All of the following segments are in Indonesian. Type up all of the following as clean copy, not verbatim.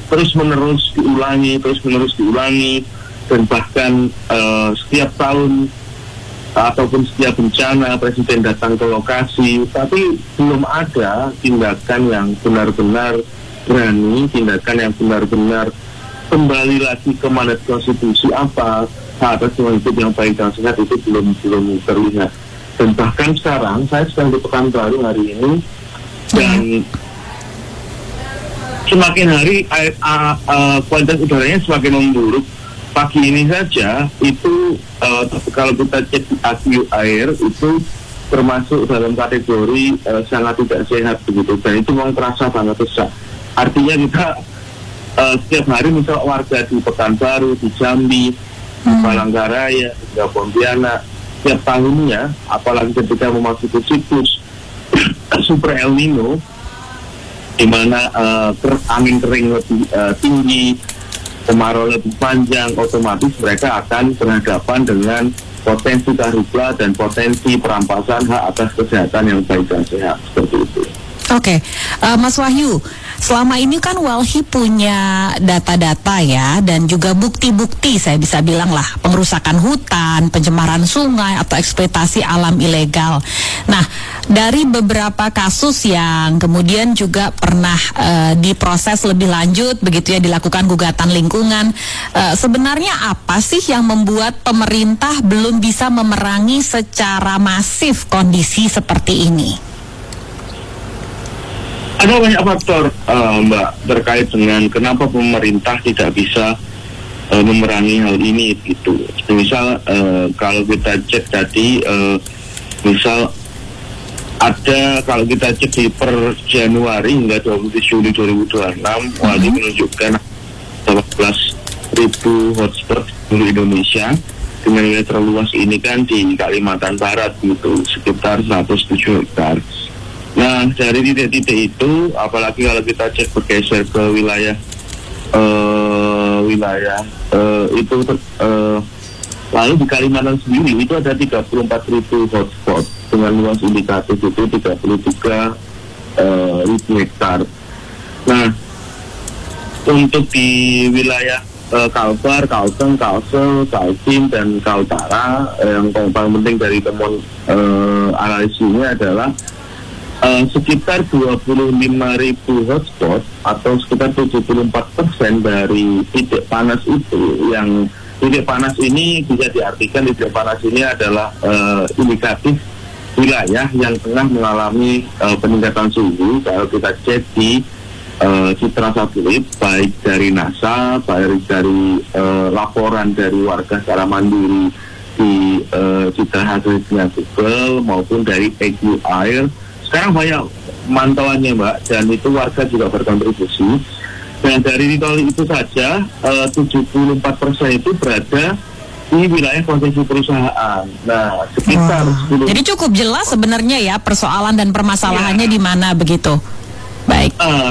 terus menerus diulangi, dan bahkan setiap tahun ataupun setiap bencana Presiden datang ke lokasi, tapi belum ada tindakan yang benar-benar berani, tindakan yang benar-benar kembali lagi ke mandat konstitusi apa hak atas hidup yang baik dan sehat itu belum terlihat. Dan bahkan sekarang saya sedang di Pekanbaru hari ini, dan semakin hari kualitas udaranya semakin memburuk. Pagi ini saja itu kalau kita cek di AQ air itu termasuk dalam kategori sangat tidak sehat begitu, dan itu memang terasa banget besar. Artinya kita setiap hari misal warga di Pekanbaru, di Jambi, di Palangkaraya, di Pontianak, setiap tahunnya, apalagi ketika memasuki siklus Super El Nino, di mana angin kering lebih tinggi, kemarau lebih panjang, otomatis mereka akan berhadapan dengan potensi karhutla dan potensi perampasan hak atas kesehatan yang baik dan sehat, seperti itu. Oke, Mas Wahyu, selama ini kan Walhi punya data-data ya, dan juga bukti-bukti, saya bisa bilang lah, pengerusakan hutan, pencemaran sungai, atau eksploitasi alam ilegal. Nah, dari beberapa kasus yang kemudian juga pernah diproses lebih lanjut, begitu ya, dilakukan gugatan lingkungan, sebenarnya apa sih yang membuat pemerintah belum bisa memerangi secara masif kondisi seperti ini? Ada banyak faktor, Mbak, terkait dengan kenapa pemerintah tidak bisa memerangi hal ini gitu. Misal kalau kita cek tadi, misal ada, kalau kita cek di per Januari hingga 27 Juli 2026, Walhi menunjukkan 18.000 hotspot di Indonesia, dengan wilayah terluas ini kan di Kalimantan Barat gitu, sekitar 107 hektar. Nah, dari titik-titik itu, apalagi kalau kita cek bergeser ke wilayah lalu di Kalimantan sendiri itu ada 34.000 hotspot dengan luas indikatif itu 33.000 hektar. Nah, untuk di wilayah Kalbar, Kalteng, Kalsel, Kaltim, dan Kaltara, yang paling penting dari temuan analisis ini adalah sekitar 25.000 hotspot atau sekitar 74% dari titik panas itu. Yang titik panas ini bisa diartikan titik panas ini adalah indikatif wilayah yang tengah mengalami peningkatan suhu. Kalau kita cek di citra satelit, baik dari NASA, baik dari laporan dari warga secara mandiri di citra satelitnya Google, maupun dari AQ Air. Sekarang banyak mantauannya, Mbak, dan itu warga juga berkontribusi. Dan dari itu saja 74% itu berada di wilayah konsesi perusahaan. Nah, sekitar 10. Jadi cukup jelas sebenarnya ya persoalan dan permasalahannya di mana begitu. Baik.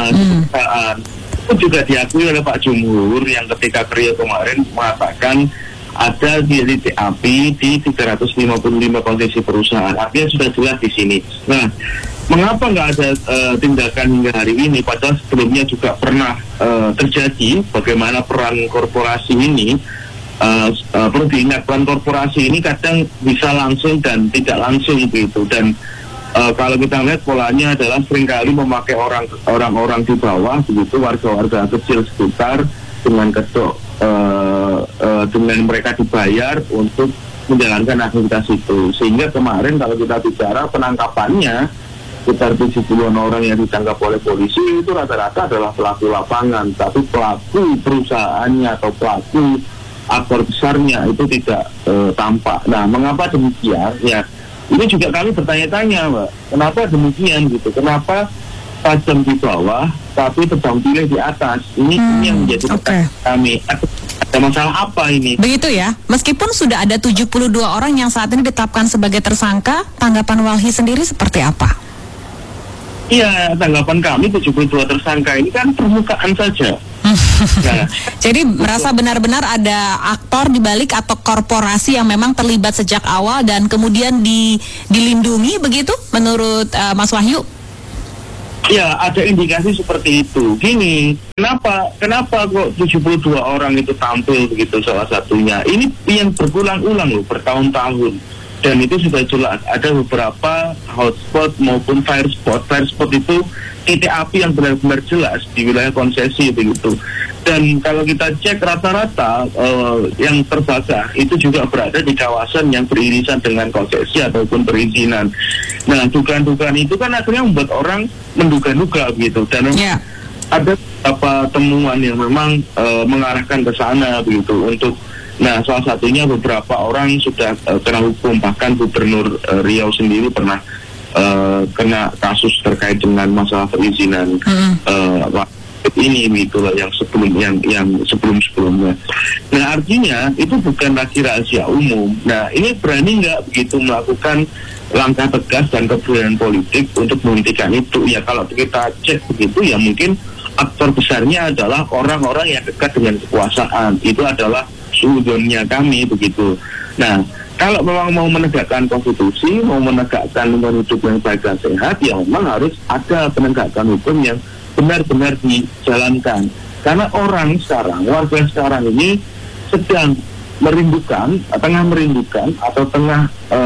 Itu juga diakui oleh Pak Jumhur yang ketika Rio kemarin mengatakan ada di titik api di 355 konsesi perusahaan. Artinya sudah jelas di sini. Nah, mengapa nggak ada tindakan hingga hari ini? Padahal sebelumnya juga pernah terjadi. Bagaimana peran korporasi ini? Perlu diingat, peran korporasi ini kadang bisa langsung dan tidak langsung begitu. Dan kalau kita lihat polanya adalah seringkali memakai orang-orang di bawah begitu, warga-warga kecil sekitar dengan kedok. Dengan mereka dibayar untuk menjalankan aktivitas itu. Sehingga kemarin kalau kita bicara penangkapannya, sekitar 70-an orang yang ditangkap oleh polisi itu rata-rata adalah pelaku lapangan, tapi pelaku perusahaannya atau pelaku aktor besarnya itu tidak tampak. Nah, mengapa demikian? Ya, ini juga kami bertanya-tanya, Mbak, kenapa demikian gitu? Kenapa tajam di bawah tapi tebang pilih di atas? Ini yang menjadi pertanyaan kami. Ada masalah apa ini? Begitu ya. Meskipun sudah ada 72 orang yang saat ini ditetapkan sebagai tersangka, tanggapan Walhi sendiri seperti apa? Iya, tanggapan kami 72 tersangka ini kan permukaan saja. Nah, jadi merasa benar-benar ada aktor di balik atau korporasi yang memang terlibat sejak awal dan kemudian dilindungi begitu menurut Mas Wahyu? Ya, ada indikasi seperti itu. Gini, kenapa kok 72 orang itu tampil begitu salah satunya? Ini yang berulang-ulang loh, bertahun-tahun. Dan itu sudah jelas, ada beberapa hotspot maupun fire spot. Fire spot itu titik api yang benar-benar jelas di wilayah konsesi begitu. Dan kalau kita cek rata-rata yang terbakar itu juga berada di kawasan yang beririsan dengan konsesi ataupun perizinan. Nah, dugaan-dugaan itu kan akhirnya membuat orang menduga-duga gitu. Dan ada beberapa temuan yang memang mengarahkan ke sana begitu untuk. Nah, salah satunya beberapa orang sudah kena hukum, bahkan Gubernur Riau sendiri pernah kena kasus terkait dengan masalah perizinan ini gitu loh, yang sebelumnya. Nah, artinya itu bukan lagi rahasia umum. Nah, ini berani nggak begitu melakukan langkah tegas dan keberanian politik untuk menghentikan itu? Ya, kalau kita cek begitu ya mungkin aktor besarnya adalah orang-orang yang dekat dengan kekuasaan. Itu adalah sudonnya kami begitu. Nah, kalau memang mau menegakkan konstitusi, mau menegakkan lingkungan hidup yang baik dan sehat, ya memang harus ada penegakan hukum yang benar-benar dijalankan. Karena orang sekarang, warga sekarang ini sedang tengah merindukan atau tengah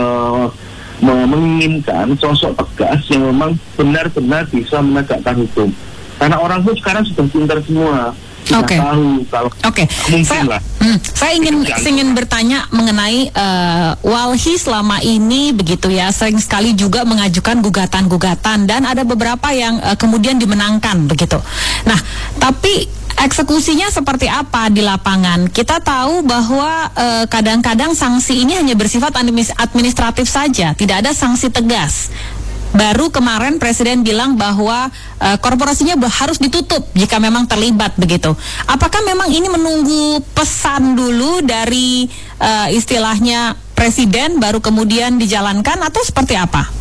menginginkan sosok tegas yang memang benar-benar bisa menegakkan hukum. Karena orang pun sekarang sudah pintar semua. Tahu kalau mungkin lah. Saya ingin bertanya mengenai Walhi selama ini begitu ya, sering sekali juga mengajukan gugatan-gugatan dan ada beberapa yang kemudian dimenangkan begitu. Nah, tapi eksekusinya seperti apa di lapangan? Kita tahu bahwa kadang-kadang sanksi ini hanya bersifat administratif saja, tidak ada sanksi tegas. Baru kemarin Presiden bilang bahwa korporasinya harus ditutup jika memang terlibat begitu. Apakah memang ini menunggu pesan dulu dari istilahnya Presiden baru kemudian dijalankan atau seperti apa?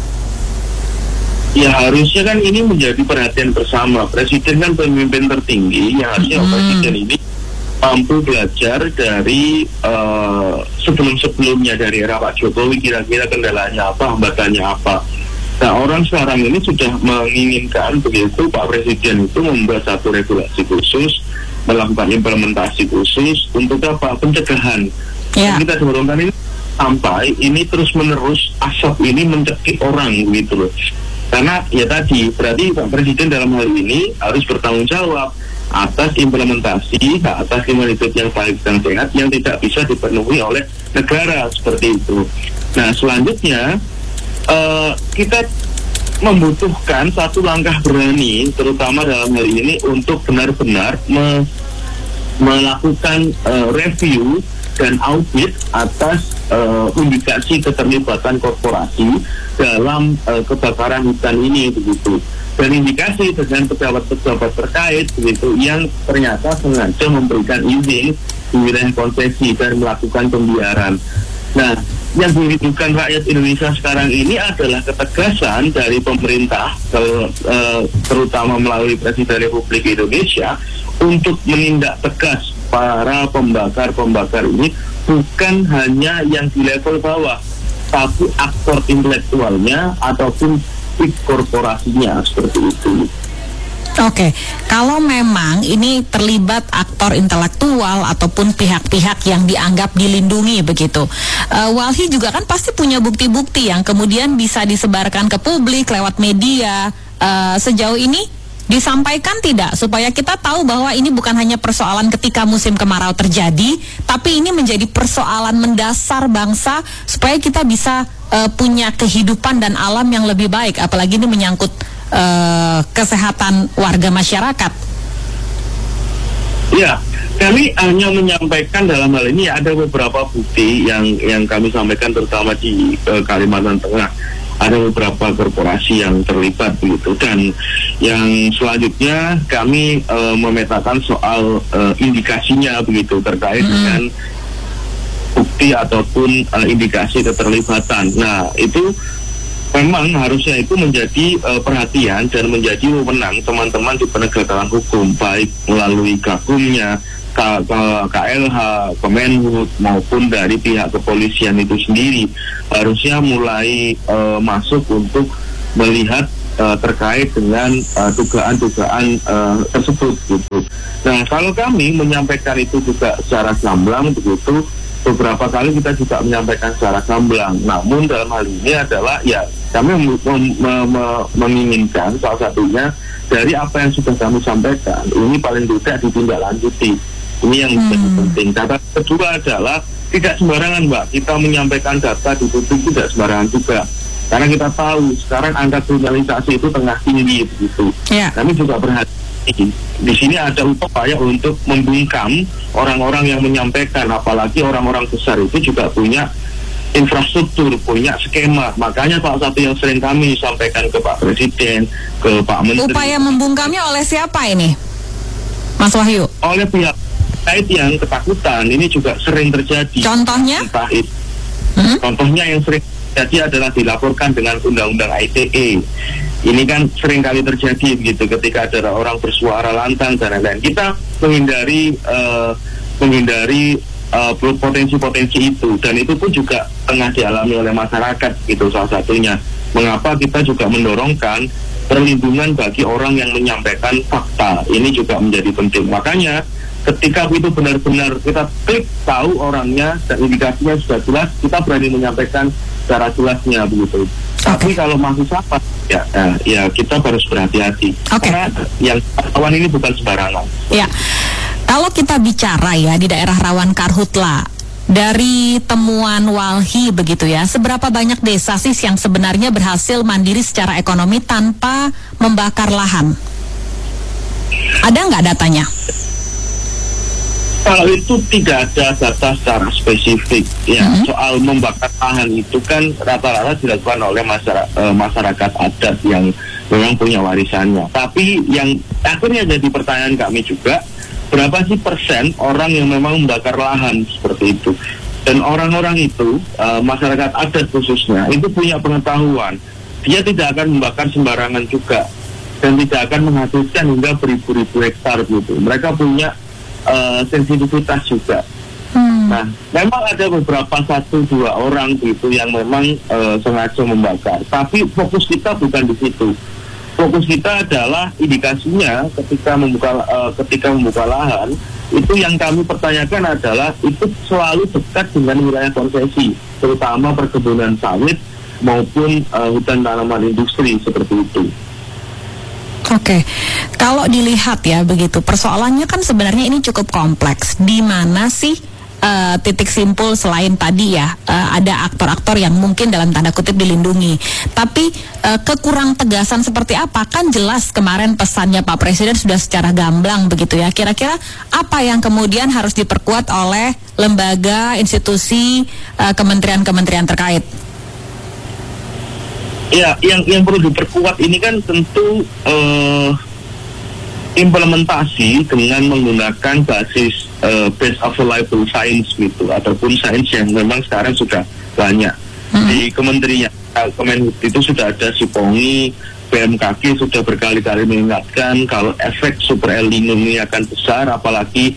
Ya, harusnya kan ini menjadi perhatian bersama. Presiden kan pemimpin tertinggi, yang harusnya Presiden ini mampu belajar dari sebelum-sebelumnya, dari era Pak Jokowi, kira-kira kendalanya apa, hambatannya apa. Nah, orang sekarang ini sudah menginginkan begitu Pak Presiden itu membuat satu regulasi khusus, melakukan implementasi khusus untuk apa? Pencegahan. Yang kita dorongkan ini sampai ini terus-menerus asap ini mencekik orang gitu loh. Karena ya tadi, berarti Pak Presiden dalam hal ini harus bertanggung jawab atas implementasi, atas lingkungan hidup yang baik dan sehat yang tidak bisa dipenuhi oleh negara seperti itu. Nah, selanjutnya kita membutuhkan satu langkah berani, terutama dalam hal ini untuk benar-benar melakukan review dan audit atas indikasi keterlibatan korporasi dalam kebakaran hutan ini begitu. Dan indikasi dengan pejabat-pejabat terkait begitu yang ternyata sengaja memberikan izin di wilayah konsesi dan melakukan pembiaran. Nah, yang dibutuhkan rakyat Indonesia sekarang ini adalah ketegasan dari pemerintah, terutama melalui Presiden Republik Indonesia, untuk menindak tegas para pembakar-pembakar ini, bukan hanya yang di level bawah, tapi aktor intelektualnya ataupun big korporasinya seperti itu. Oke, kalau memang ini terlibat aktor intelektual ataupun pihak-pihak yang dianggap dilindungi begitu, Walhi juga kan pasti punya bukti-bukti yang kemudian bisa disebarkan ke publik lewat media. Sejauh ini disampaikan tidak supaya kita tahu bahwa ini bukan hanya persoalan ketika musim kemarau terjadi, tapi ini menjadi persoalan mendasar bangsa supaya kita bisa punya kehidupan dan alam yang lebih baik, apalagi ini menyangkut kesehatan warga masyarakat. Ya, kami hanya menyampaikan dalam hal ini ada beberapa bukti yang kami sampaikan, terutama di Kalimantan Tengah. Ada beberapa korporasi yang terlibat begitu, dan yang selanjutnya kami memetakan soal indikasinya begitu terkait dengan bukti ataupun indikasi keterlibatan. Nah, itu memang harusnya itu menjadi perhatian dan menjadi wewenang teman-teman di penegakan hukum, baik melalui Gakumnya, KLH, Kemenhub maupun dari pihak kepolisian itu sendiri. Harusnya mulai masuk untuk melihat terkait dengan dugaan-dugaan tersebut gitu. Nah, kalau kami menyampaikan itu juga secara gamblang begitu, beberapa kali kita juga menyampaikan secara gamblang. Namun dalam hal ini adalah ya kami menginginkan salah satunya dari apa yang sudah kami sampaikan ini paling tidak ditindaklanjuti. Ini yang menjadi penting. Kata kedua adalah tidak sembarangan, Mbak, kita menyampaikan data di publik, tidak sembarangan juga. Karena kita tahu sekarang angka kriminalisasi itu tengah tinggi begitu. Yeah. Kami juga berhati-hati. Di sini ada upaya untuk membungkam orang-orang yang menyampaikan, apalagi orang-orang besar itu juga punya infrastruktur, punya skema. Makanya salah satu yang sering kami sampaikan ke Pak Presiden, ke Pak Menteri. Upaya membungkamnya oleh siapa ini, Mas Wahyu? Oleh pihak terkait yang ketakutan, ini juga sering terjadi. Contohnya? Entah itu. Contohnya yang sering terjadi adalah dilaporkan dengan undang-undang ITE. Ini kan sering kali terjadi begitu ketika ada orang bersuara lantang dan lain-lain. Kita menghindari potensi-potensi itu, dan itu pun juga tengah dialami oleh masyarakat gitu salah satunya. Mengapa kita juga mendorongkan perlindungan bagi orang yang menyampaikan fakta, ini juga menjadi penting. Makanya ketika itu benar-benar kita klik tahu orangnya dan indikasinya sudah jelas, kita berani menyampaikan secara jelasnya begitu. Tapi kalau masih salah, ya kita harus berhati-hati. Karena yang kawan ini bukan sembarangan. Ya, kalau kita bicara ya di daerah rawan karhutla, dari temuan Walhi begitu ya, seberapa banyak desa sih yang sebenarnya berhasil mandiri secara ekonomi tanpa membakar lahan? Ada nggak datanya? Kalau itu tidak ada data secara spesifik ya. Soal membakar lahan itu kan rata-rata dilakukan oleh masyarakat adat yang memang punya warisannya. Tapi yang akhirnya jadi pertanyaan kami juga, berapa sih persen orang yang memang membakar lahan seperti itu? Dan orang-orang itu, masyarakat adat khususnya, itu punya pengetahuan. Dia tidak akan membakar sembarangan juga, dan tidak akan menghabiskan hingga beribu-ribu hektar gitu. Mereka punya sensitivitas juga. Nah, memang ada beberapa 1-2 orang gitu yang memang sengaja membakar. Tapi fokus kita bukan di situ. Fokus kita adalah indikasinya ketika membuka lahan, itu yang kami pertanyakan adalah itu selalu dekat dengan wilayah konsesi, terutama perkebunan sawit maupun hutan tanaman industri seperti itu. Oke, kalau dilihat ya begitu, persoalannya kan sebenarnya ini cukup kompleks. Di mana sih titik simpul selain tadi ya ada aktor-aktor yang mungkin dalam tanda kutip dilindungi, tapi kekurang tegasan seperti apa? Kan jelas kemarin pesannya Pak Presiden sudah secara gamblang begitu ya. Kira-kira apa yang kemudian harus diperkuat oleh lembaga, institusi, kementerian-kementerian terkait? Ya, yang perlu diperkuat ini kan tentu implementasi dengan menggunakan basis base available science gitu, ataupun sains yang memang sekarang sudah banyak. Di Kementerian Kemenhub itu sudah ada SIPONGI, BMKG sudah berkali-kali mengingatkan kalau efek super El Nino ini akan besar, apalagi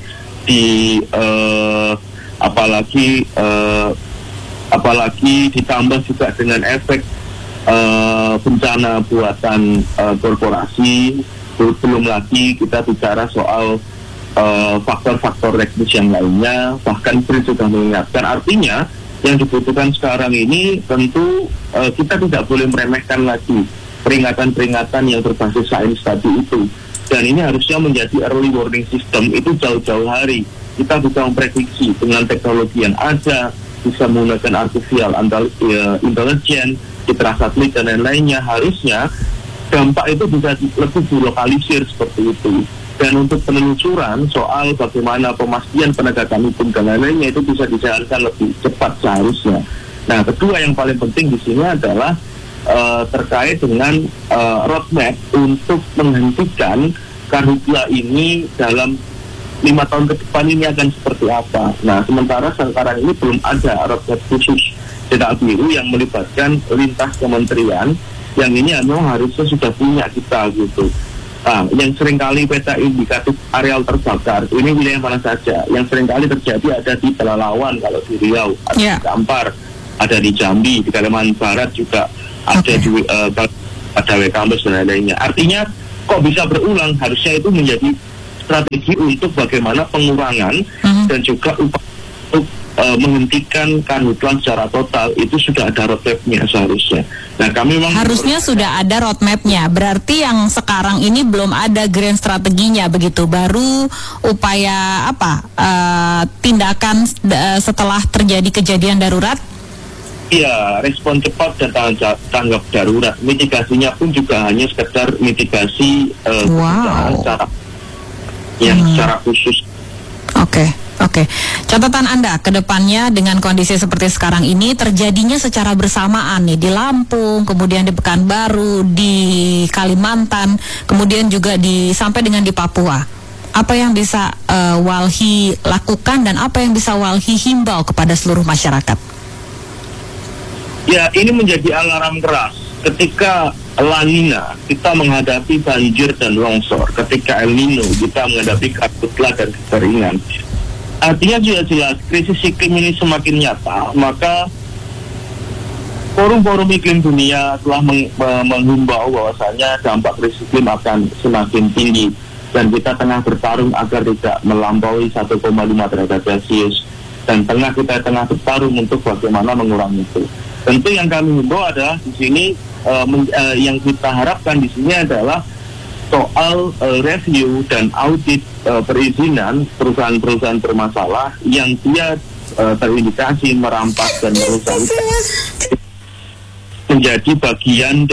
ditambah juga dengan efek bencana buatan korporasi. Belum lagi kita bicara soal faktor-faktor teknis yang lainnya. Bahkan BRIN sudah mengingatkan, artinya yang dibutuhkan sekarang ini tentu kita tidak boleh meremehkan lagi peringatan-peringatan yang berbasis sains tadi itu. Dan ini harusnya menjadi early warning system, itu jauh-jauh hari. Kita bisa memprediksi dengan teknologi yang ada, bisa menggunakan artificial intelligence, citra satelit dan lain-lainnya, harusnya dampak itu bisa lebih dilokalisir seperti itu. Dan untuk penelusuran soal bagaimana pemastian penegakan hukum dan lain-lainnya itu bisa dijalankan lebih cepat seharusnya. Nah, kedua yang paling penting di sini adalah terkait dengan roadmap untuk menghentikan karhutla ini dalam 5 tahun ke depan ini akan seperti apa. Nah, sementara sekarang ini belum ada roadmap khusus cetak biru yang melibatkan lintas kementerian, yang ini memang harusnya sudah punya kita gitu. Nah, yang seringkali peta indikatif areal terbakar, ini wilayah mana saja? Yang seringkali terjadi ada di Pelalawan kalau di Riau, ada di Kampar, ada di Jambi, di Kalimantan Barat juga ada di pegawai kampus dan lain-lainnya. Artinya kok bisa berulang, harusnya itu menjadi strategi untuk bagaimana pengurangan dan juga upaya untuk menghentikan karhutlah secara total. Itu sudah ada roadmap-nya seharusnya. Nah, kami memang harusnya sudah ada roadmap-nya. Berarti yang sekarang ini belum ada grand strateginya begitu. Baru upaya tindakan setelah terjadi kejadian darurat. Iya, respon cepat dan tanggap darurat. Mitigasinya pun juga hanya sekedar mitigasi secara khusus. Oke. Catatan Anda ke depannya dengan kondisi seperti sekarang ini terjadinya secara bersamaan nih di Lampung, kemudian di Pekanbaru, di Kalimantan, kemudian juga sampai dengan di Papua. Apa yang bisa Walhi lakukan dan apa yang bisa Walhi himbau kepada seluruh masyarakat? Ya, ini menjadi alarm keras. Ketika La Nina kita menghadapi banjir dan longsor, ketika El Nino kita menghadapi karhutlah dan kekeringan. Artinya sudah jelas krisis iklim ini semakin nyata, maka forum-forum iklim dunia telah menghimbau bahwasanya dampak krisis iklim akan semakin tinggi dan kita tengah bertarung agar tidak melampaui 1,5 derajat Celcius dan kita tengah bertarung untuk bagaimana mengurangi itu. Tentu yang kami himbau adalah di sini yang kita harapkan di sini adalah soal review dan audit perizinan perusahaan-perusahaan bermasalah yang dia terindikasi merampas dan merusak menjadi bagian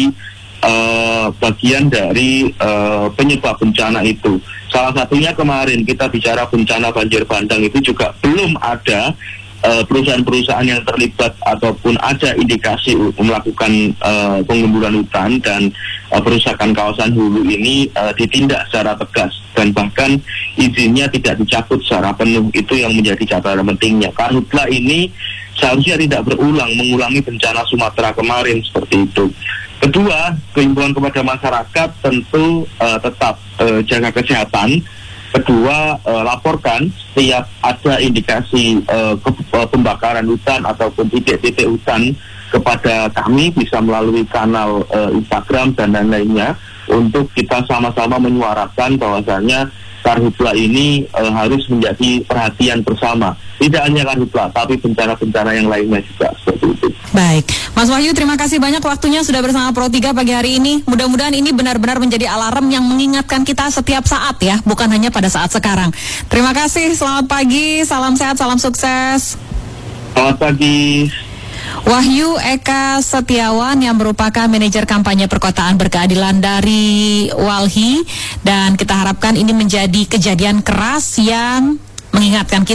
dari penyebab bencana itu. Salah satunya kemarin kita bicara bencana banjir bandang itu juga belum ada perusahaan-perusahaan yang terlibat ataupun ada indikasi melakukan penggemburan hutan dan perusakan kawasan hulu ini ditindak secara tegas dan bahkan izinnya tidak dicabut secara penuh. Itu yang menjadi catatan pentingnya. Karhutlah ini seharusnya tidak mengulangi bencana Sumatera kemarin seperti itu. Kedua, kehimbauan kepada masyarakat tentu tetap jaga kesehatan. Kedua, laporkan setiap ada indikasi pembakaran hutan ataupun titik-titik hutan kepada kami, bisa melalui kanal Instagram dan lain-lainnya, untuk kita sama-sama menyuarakan bahwasanya karhutlah ini harus menjadi perhatian bersama. Tidak hanya karhutlah, tapi bencana-bencana yang lainnya juga seperti itu. Baik, Mas Wahyu, terima kasih banyak waktunya sudah bersama Pro 3 pagi hari ini. Mudah-mudahan ini benar-benar menjadi alarm yang mengingatkan kita setiap saat ya, bukan hanya pada saat sekarang. Terima kasih, selamat pagi, salam sehat, salam sukses. Selamat pagi. Wahyu Eka Setiawan yang merupakan manajer kampanye perkotaan berkeadilan dari Walhi, dan kita harapkan ini menjadi kejadian keras yang mengingatkan kita